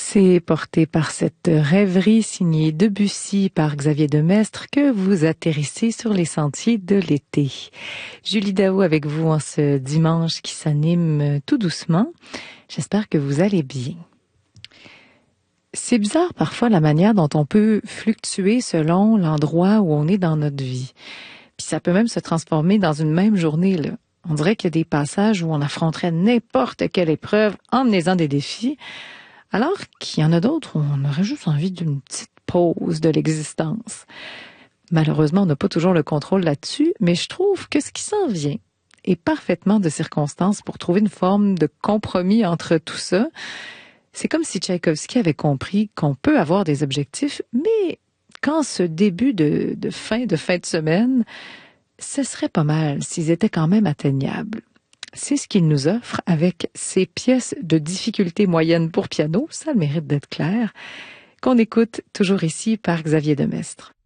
C'est porté par cette rêverie signée Debussy par Xavier Demestre que vous atterrissez sur les sentiers de l'été. Julie Daou avec vous en ce dimanche qui s'anime tout doucement. J'espère que vous allez bien. C'est bizarre parfois la manière dont on peut fluctuer selon l'endroit où on est dans notre vie. Puis ça peut même se transformer dans une même journée, là. On dirait qu'il y a des passages où on affronterait n'importe quelle épreuve en menant des défis, alors qu'il y en a d'autres où on aurait juste envie d'une petite pause de l'existence. Malheureusement, on n'a pas toujours le contrôle là-dessus, mais je trouve que ce qui s'en vient est parfaitement de circonstance pour trouver une forme de compromis entre tout ça. C'est comme si Tchaïkovski avait compris qu'on peut avoir des objectifs, mais qu'en ce début de fin de semaine, ce serait pas mal s'ils étaient quand même atteignables. C'est ce qu'il nous offre avec ces pièces de difficulté moyenne pour piano, ça a le mérite d'être clair, qu'on écoute toujours ici par Xavier Demestre.